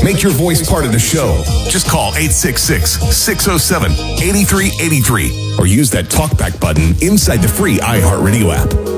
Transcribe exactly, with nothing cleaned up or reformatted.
Make your voice part of the show. Just call eight six six, six oh seven, eight three eight three or use that talkback button inside the free iHeartRadio app.